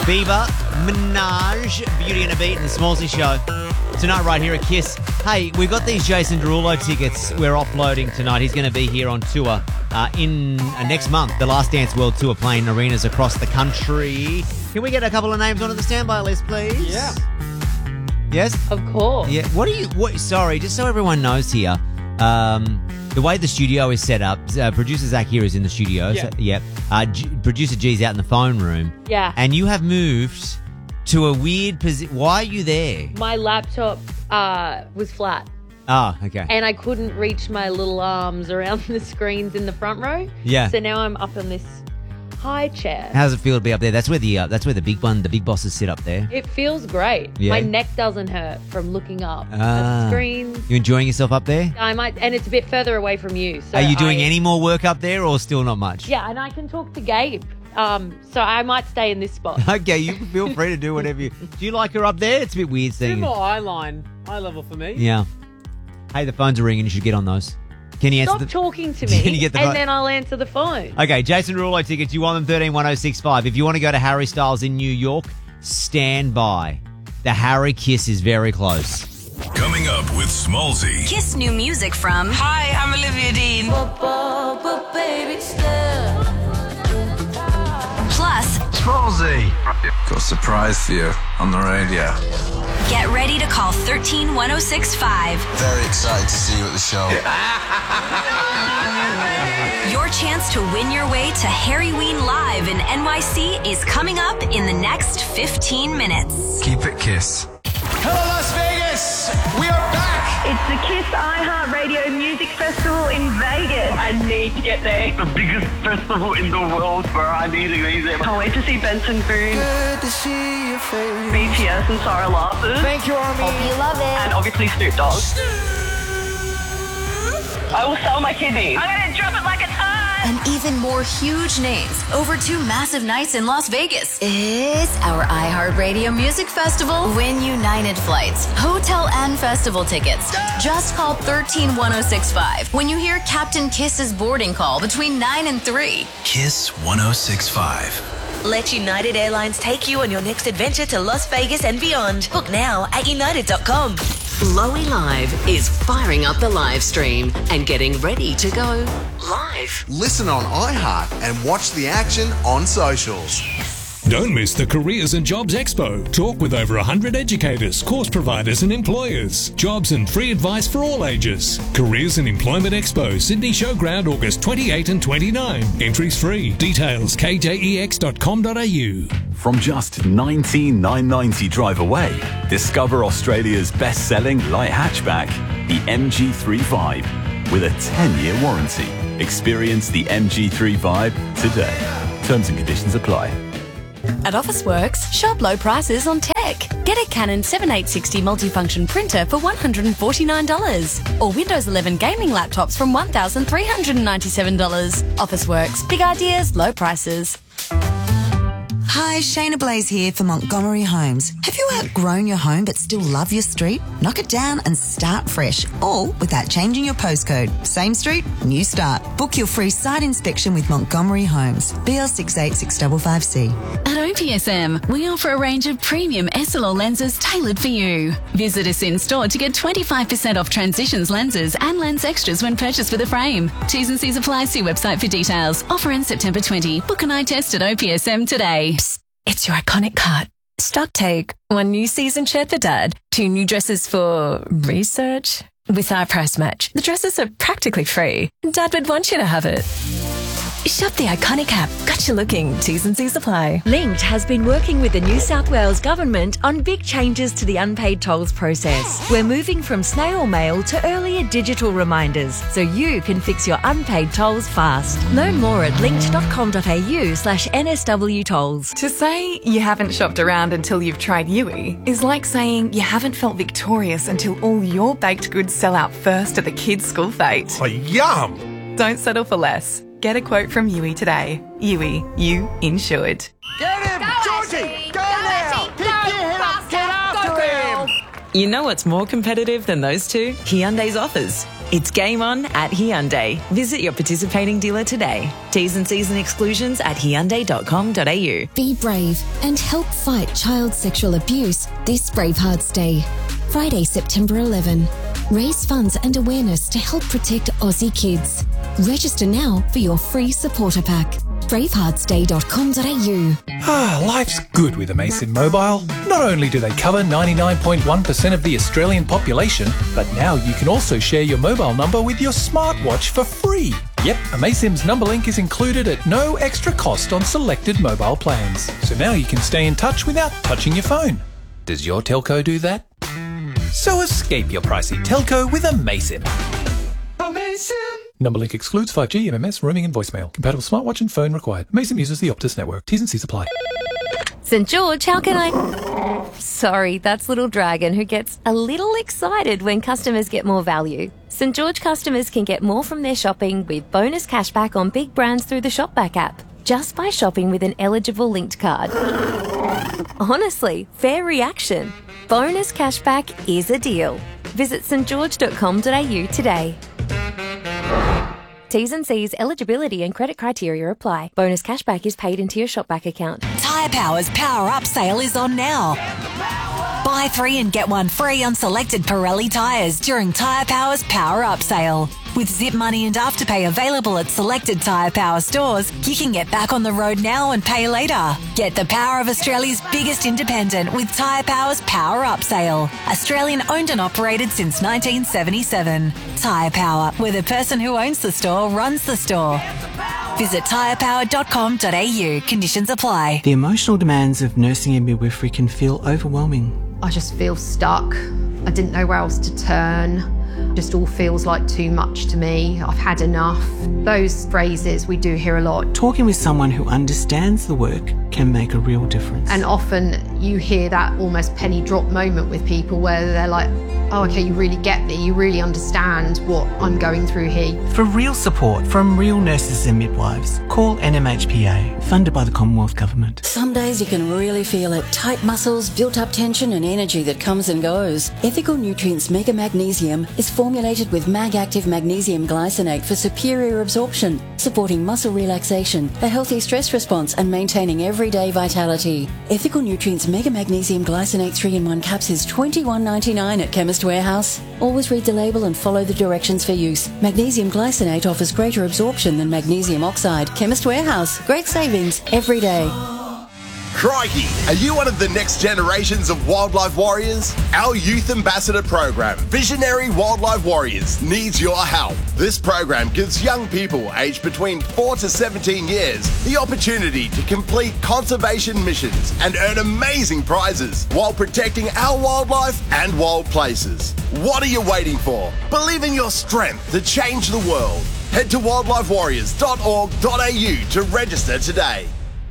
Bieber, Minaj, Beauty and a Beat, and the Smallsy Show. Tonight right here at KISS. Hey, we've got these Jason Derulo tickets we're offloading tonight. He's going to be here on tour in next month. The Last Dance World Tour, playing arenas across the country. Can we get a couple of names onto the standby list, please? Yeah. Yes? Of course. Yeah. Sorry, just so everyone knows here, the way the studio is set up, producer Zach here is in the studio. Yeah. Producer G's out in the phone room. Yeah. And you have moved to a weird position. Why are you there? My laptop was flat. Oh, okay. And I couldn't reach my little arms around the screens in the front row. Yeah. So now I'm up on this high chair. How does it feel to be up there? That's where the big bosses sit up there. It feels great. Yeah. My neck doesn't hurt from looking up at the screens. You enjoying yourself up there? I might, and it's a bit further away from you. So Are you doing any more work up there or still not much? Yeah, and I can talk to Gabe. So I might stay in this spot. Okay, you feel free to do whatever you... Do you like her up there? It's a bit weird seeing... Bit more eye level for me. Yeah. Hey, the phones are ringing. You should get on those. Can you answer Stop talking to me, Can you get the and phone? then I'll answer the phone. Okay, Jason Derulo tickets. You want them 131065. If you want to go to Harry Styles in New York, stand by. The Harry Kiss is very close. Coming up with Smallsy. KISS new music from... Hi, I'm Olivia Dean. Plus, Smallsy. Got a surprise for you on the radio. get ready to call 131065. Very excited to see you at the show. Your chance to win your way to Harry Ween Live in NYC is coming up in the next 15 minutes. Keep it KISS. Hello, Las Vegas. We are back. It's the KISS iHeartRadio Music Festival in Vegas. I need to get there. The biggest festival in the world where I need to be there. Can't wait to see Benson Boone. Good to see your face. BTS and Sarah Larson. Thank you, Army. Hope you love it. And obviously Snoop Dogg. I will sell my kidneys. I'm going to drop it like a ton. And even more huge names over 2 massive nights in Las Vegas. It's our iHeartRadio Music Festival. Win United flights, hotel and festival tickets. Just call 131065 when you hear Captain Kiss's boarding call between 9 and 3. KISS 1065. Let United Airlines take you on your next adventure to Las Vegas and beyond. Book now at united.com. Lowy Live is firing up the live stream and getting ready to go live. Listen on iHeart and watch the action on socials. Don't miss the Careers and Jobs Expo. Talk with over 100 educators, course providers and employers. Jobs and free advice for all ages. Careers and Employment Expo, Sydney Showground, August 28 and 29. Entries free. Details kjex.com.au. From just $19,990 drive away, discover Australia's best-selling light hatchback, the MG3 Vibe, with a 10-year warranty. Experience the MG3 Vibe today. Terms and conditions apply. At Officeworks, shop low prices on tech. Get a Canon 7860 multifunction printer for $149. Or Windows 11 gaming laptops from $1,397. Officeworks, big ideas, low prices. Hi, Shayna Blaze here for Montgomery Homes. Have you outgrown your home but still love your street? Knock it down and start fresh, all without changing your postcode. Same street, new start. Book your free site inspection with Montgomery Homes. BL686555C. At OPSM, we offer a range of premium SLR lenses tailored for you. Visit us in store to get 25% off Transitions lenses and lens extras when purchased with a frame. T's and C's apply. See website for details. Offer ends September 20. Book an eye test at OPSM today. Psst, it's your iconic cut. Stock take. 1 new season shirt for Dad. 2 new dresses for research. With our price match, the dresses are practically free. Dad would want you to have it. Shop the iconic app. Got you looking. T's and C's apply. Linked has been working with the New South Wales Government on big changes to the unpaid tolls process. We're moving from snail mail to earlier digital reminders so you can fix your unpaid tolls fast. Learn more at linked.com.au/NSW tolls. To say you haven't shopped around until you've tried Yui is like saying you haven't felt victorious until all your baked goods sell out first at the kids' school fete. Oh, yum! Don't settle for less. Get a quote from Yui today. Yui, you insured. Get him! Georgie! Go now! Pick your head up! Get after him! You know what's more competitive than those two? Hyundai's offers. It's game on at Hyundai. Visit your participating dealer today. T's and C's and exclusions at hyundai.com.au. Be brave and help fight child sexual abuse this Bravehearts Day. Friday, September 11. Raise funds and awareness to help protect Aussie kids. Register now for your free supporter pack. braveheartsday.com.au. Life's good with Amazon Mobile. Not only do they cover 99.1% of the Australian population, but now you can also share your mobile number with your smartwatch for free. Yep, Amazon's number link is included at no extra cost on selected mobile plans. So now you can stay in touch without touching your phone. Does your telco do that? So escape your pricey telco with Amazon. Amazon! Number link excludes 5G, MMS, roaming and voicemail. Compatible smartwatch and phone required. Amazon uses the Optus network. T's and C's apply. St. George, how can I... Sorry, that's Little Dragon, who gets a little excited when customers get more value. St. George customers can get more from their shopping with bonus cashback on big brands through the Shopback app, just by shopping with an eligible linked card. Honestly, fair reaction. Bonus cashback is a deal. Visit stgeorge.com.au today. T's and C's, eligibility and credit criteria apply. Bonus cashback is paid into your Shopback account. Tyre Power's Power Up sale is on now. Buy 3 and get 1 free on selected Pirelli tyres during Tyre Power's Power Up sale. With Zip Money and Afterpay available at selected Tyre Power stores, you can get back on the road now and pay later. Get the power of Australia's biggest independent with Tyre Power's Power Up sale. Australian owned and operated since 1977. Tyre Power, where the person who owns the store runs the store. Visit tyrepower.com.au. Conditions apply. The emotional demands of nursing and midwifery can feel overwhelming. I just feel stuck. I didn't know where else to turn. Just all feels like too much to me. I've had enough. Those phrases we do hear a lot. Talking with someone who understands the work can make a real difference. And often you hear that almost penny drop moment with people where they're like, oh, okay, you really get me. You really understand what I'm going through here. For real support from real nurses and midwives, call NMHPA, funded by the Commonwealth Government. Some days you can really feel it. Tight muscles, built-up tension and energy that comes and goes. Ethical Nutrients Mega Magnesium is formulated with Mag-Active Magnesium Glycinate for superior absorption, supporting muscle relaxation, a healthy stress response and maintaining everyday vitality. Ethical Nutrients Mega Magnesium Glycinate 3-in-1 caps is $21.99 at Chemist Warehouse. Always read the label and follow the directions for use. Magnesium glycinate offers greater absorption than magnesium oxide. Chemist Warehouse. Great savings every day. Crikey! Are you one of the next generations of wildlife warriors? Our Youth Ambassador program, Visionary Wildlife Warriors, needs your help. This program gives young people aged between 4 to 17 years the opportunity to complete conservation missions and earn amazing prizes while protecting our wildlife and wild places. What are you waiting for? Believe in your strength to change the world. Head to wildlifewarriors.org.au to register today.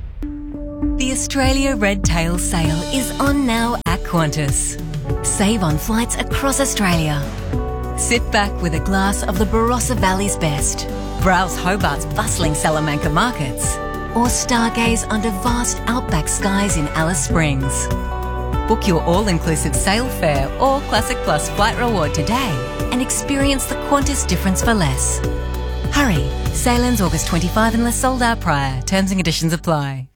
The Australia Red Tail sale is on now at Qantas. Save on flights across Australia. Sit back with a glass of the Barossa Valley's best. Browse Hobart's bustling Salamanca markets. Or stargaze under vast outback skies in Alice Springs. Book your all-inclusive sail fare or Classic Plus flight reward today and experience the Qantas difference for less. Hurry! Sail ends August 25 unless sold out prior. Terms and conditions apply.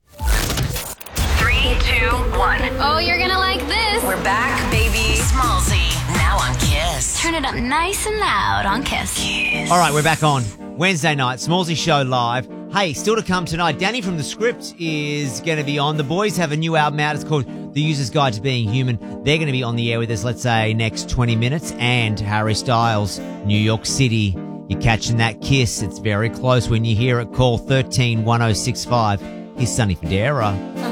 3, 2, 1. Oh, you're gonna like this. We're back, baby. Smallsy, now on Kiss. Turn it up nice and loud on Kiss. All right, we're back on Wednesday night, Smallsy Show live. Hey, still to come tonight, Danny from The Script is going to be on. The boys have a new album out. It's called The User's Guide to Being Human. They're going to be on the air with us, let's say, next 20 minutes. And Harry Styles, New York City. You're catching that Kiss. It's very close when you hear it. Call 13 1065. Here's Sonny Fodera.